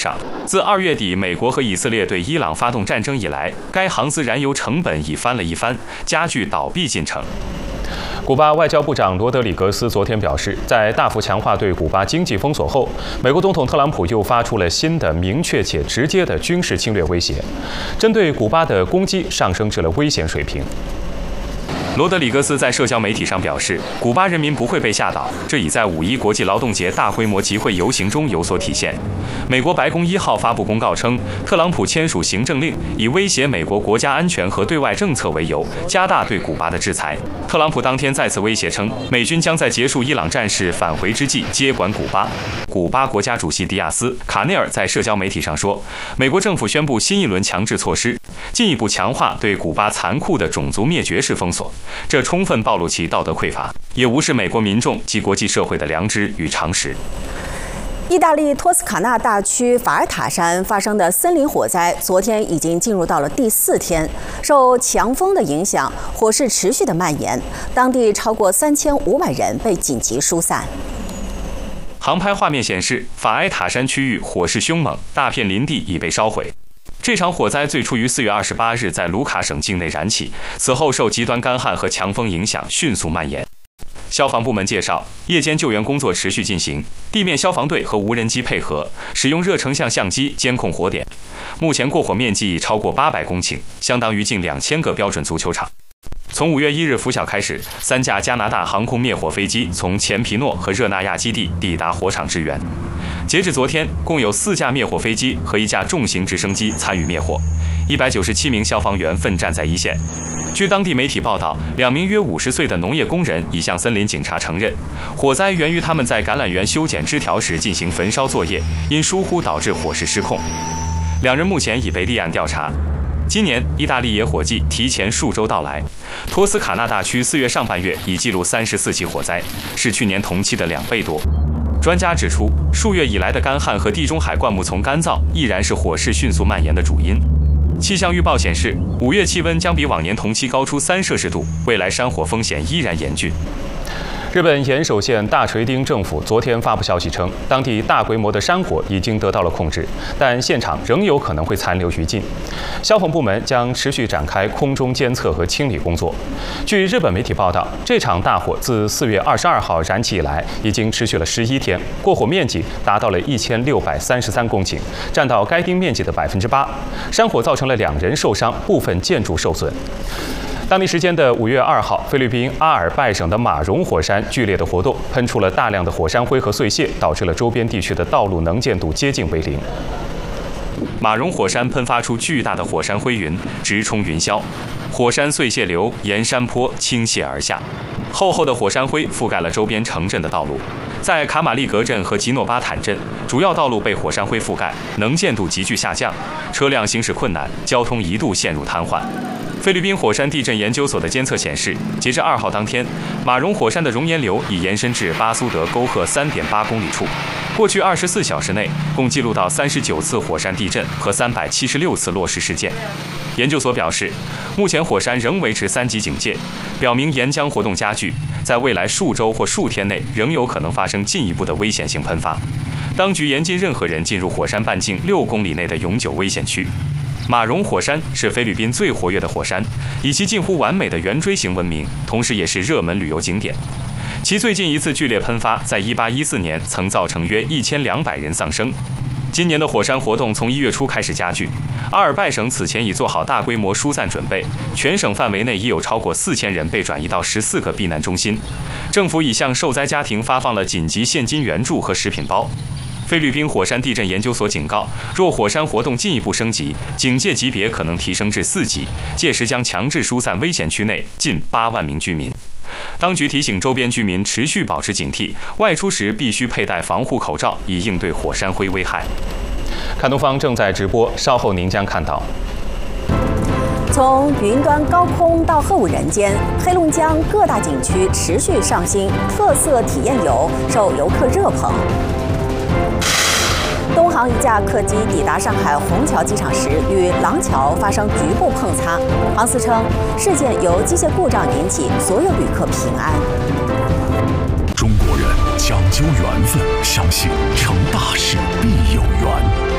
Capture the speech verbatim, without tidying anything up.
上。自二月底美国和以色列对伊朗发动战争以来，该航司燃油成本已翻了一番，加剧倒闭进程。 古巴外交部长罗德里格斯昨天表示，在大幅强化对古巴经济封锁后，美国总统特朗普又发出了新的明确且直接的军事侵略威胁，针对古巴的攻击上升至了危险水平。 罗德里格斯在社交媒体上表示，古巴人民不会被吓倒，这已在五一国际劳动节大规模集会游行中有所体现。美国白宫一号发布公告称，特朗普签署行政令，以威胁美国国家安全和对外政策为由，加大对古巴的制裁。特朗普当天再次威胁称，美军将在结束伊朗战事返回之际接管古巴。古巴国家主席迪亚斯·卡内尔在社交媒体上说，美国政府宣布新一轮强制措施，进一步强化对古巴残酷的种族灭绝式封锁。这充分暴露其道德匮乏，也无视美国民众及国际社会的良知与常识。 意大利托斯卡纳大区法尔塔山发生的森林火灾，昨天已经进入到了第四天。受强风的影响，火势持续的蔓延，当地超过三千五百人被紧急疏散。 航拍画面显示，法埃塔山区域火势凶猛，大片林地已被烧毁。这场火灾最初于四月二十八日在卢卡省境内燃起，此后受极端干旱和强风影响，迅速蔓延。消防部门介绍，夜间救援工作持续进行，地面消防队和无人机配合，使用热成像相机监控火点。目前过火面积已超过八百公顷，相当于近两千个标准足球场。从五月一日拂晓开始，三架加拿大航空灭火飞机从前皮诺和热那亚基地抵达火场支援。截至昨天，共有四架灭火飞机和一架重型直升机参与灭火，一百九十七名消防员奋战在一线。据当地媒体报道，两名约五十岁的农业工人已向森林警察承认，火灾源于他们在橄榄园修剪枝条时进行焚烧作业，因疏忽导致火势失控。两人目前已被立案调查。今年意大利野火季提前数周到来，托斯卡纳大区四月上半月已记录三十四起火灾，是去年同期的两倍多。专家指出，数月以来的干旱和地中海灌木丛干燥依然是火势迅速蔓延的主因。气象预报显示，五月气温将比往年同期高出三摄氏度，未来山火风险依然严峻。 日本岩手县大锤町政府昨天发布消息称，当地大规模的山火已经得到了控制，但现场仍有可能会残留余烬。消防部门将持续展开空中监测和清理工作。据日本媒体报道，这场大火自四月二十二号燃起以来，已经持续了十一天，过火面积达到了一千六百三十三公顷，占到该町面积的百分之八。山火造成了两人受伤，部分建筑受损。当地时间的五月二号，菲律宾阿尔拜省的马荣火山剧烈的活动，喷出了大量的火山灰和碎屑，导致了周边地区的道路能见度接近为零。 马荣火山喷发出巨大的火山灰云，直冲云霄，火山碎屑流沿山坡倾泻而下，厚厚的火山灰覆盖了周边城镇的道路。在卡马利格镇和吉诺巴坦镇，主要道路被火山灰覆盖，能见度急剧下降，车辆行驶困难，交通一度陷入瘫痪。菲律宾火山地震研究所的监测显示，截至二号当天，马荣火山的熔岩流已延伸至巴苏德沟壑三点八公里处。过去二十四小时内，共记录到三十九次火山地震和三百七十六次落石事件。研究所表示，目前火山仍维持三级警戒，表明岩浆活动加剧，在未来数周或数天内仍有可能发生进一步的危险性喷发。当局严禁任何人进入火山半径六公里内的永久危险区。马荣火山是菲律宾最活跃的火山，以其近乎完美的圆锥形闻名，同时也是热门旅游景点。其最近一次剧烈喷发在一八一四年曾造成约一千两百人丧生。今年的火山活动从一月初开始加剧，阿尔拜省此前已做好大规模疏散准备，全省范围内已有超过四千人被转移到十四个避难中心。政府已向受灾家庭发放了紧急现金援助和食品包。菲律宾火山地震研究所警告，若火山活动进一步升级，警戒级别可能提升至四级，届时将强制疏散危险区内近八万名居民。当局提醒周边居民持续保持警惕，外出时必须佩戴防护口罩，以应对火山灰危害。 看东方正在直播，稍后您将看到。 从云端高空到歌舞人间，黑龙江各大景区持续上新，特色体验游受游客热捧。东航一架客机抵达上海虹桥机场时，与廊桥发生局部碰擦。航司称，事件由机械故障引起，所有旅客平安。 中国人讲究缘分，相信成大事必有缘。